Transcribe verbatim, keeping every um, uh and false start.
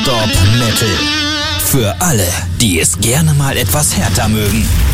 Non-Stop Metal. Für alle, die es gerne mal etwas härter mögen.